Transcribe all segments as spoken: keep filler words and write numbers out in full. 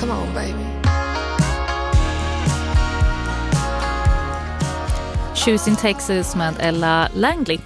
Come on baby. Choosing Texas med Ella Langley.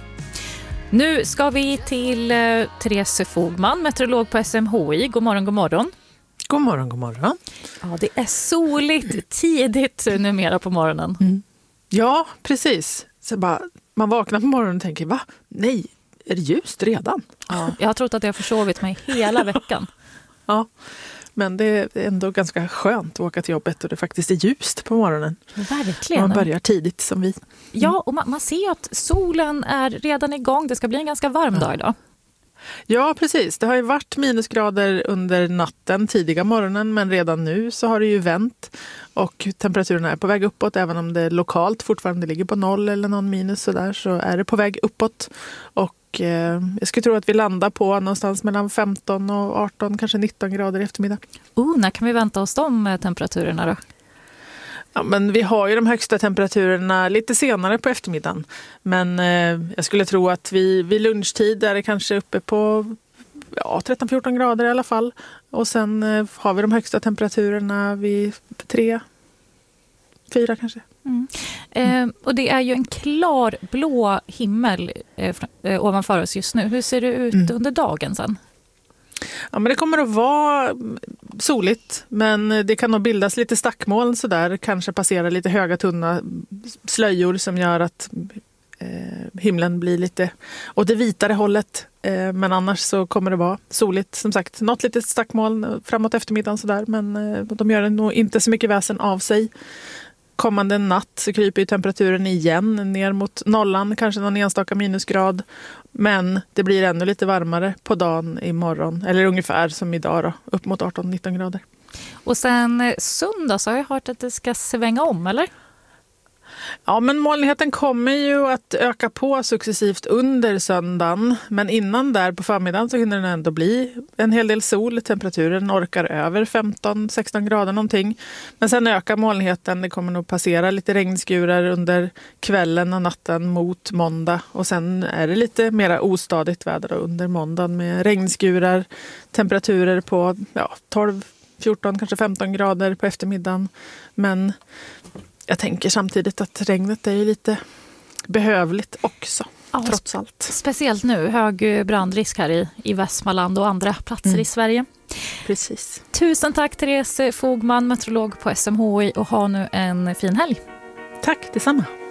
Nu ska vi till eh, Therese Fogman, meteorolog på S M H I. God morgon, god morgon. God morgon, god morgon. Ja, det är soligt tidigt numera på morgonen. Mm. Ja, precis. Så bara, man vaknar på morgonen och tänker, va? Nej, är det ljust redan? Ja, jag har trott att jag har försovit mig hela veckan. Ja, men det är ändå ganska skönt att åka till jobbet och det faktiskt är ljust på morgonen. Verkligen. Man börjar tidigt som vi. Mm. Ja, och man, man ser att solen är redan igång. Det ska bli en ganska varm ja. dag idag. Ja, precis. Det har ju varit minusgrader under natten, tidiga morgonen, men redan nu så har det ju vänt och temperaturen är på väg uppåt. Även om det lokalt fortfarande ligger på noll eller någon minus så där, så är det på väg uppåt. Och eh, jag skulle tro att vi landar på någonstans mellan femton och arton, kanske nitton grader i eftermiddag. Oh, när kan vi vänta oss de temperaturerna då? Ja, men vi har ju de högsta temperaturerna lite senare på eftermiddagen. Men eh, jag skulle tro att vi vid lunchtid är det kanske uppe på ja, tretton fjorton grader i alla fall. Och sen eh, har vi de högsta temperaturerna vid tre, fyra kanske. Mm. Eh, och det är ju en klar blå himmel eh, eh, ovanför oss just nu. Hur ser det ut mm. under dagen sen? Ja, men det kommer att vara soligt, men det kan nog bildas lite stackmoln så där, kanske passera lite höga tunna slöjor som gör att eh, himlen blir lite åt det vitare hållet. Eh, men annars så kommer det vara soligt, som sagt, något litet stackmoln framåt eftermiddagen så där, men eh, de gör nog inte så mycket väsen av sig. Kommande natt så kryper ju temperaturen igen ner mot nollan, kanske någon enstaka minusgrad. Men det blir ännu lite varmare på dagen imorgon, eller ungefär som idag då, upp mot arton nitton grader. Och sen söndag så har jag hört att det ska svänga om, eller? Ja, men molnigheten kommer ju att öka på successivt under söndagen. Men innan där på förmiddagen så hinner det ändå bli en hel del sol. Temperaturen orkar över femton sexton grader någonting. Men sen ökar molnigheten. Det kommer nog passera lite regnskurar under kvällen och natten mot måndag. Och sen är det lite mer ostadigt väder under måndagen med regnskurar. Temperaturer på ja, tolv fjorton, kanske femton grader på eftermiddagen. Men jag tänker samtidigt att regnet är ju lite behövligt också, ja, trots allt. Speciellt nu, hög brandrisk här i, i Västmanland och andra platser mm. i Sverige. Precis. Tusen tack Therese Fogman, meteorolog på S M H I, och ha nu en fin helg. Tack, detsamma.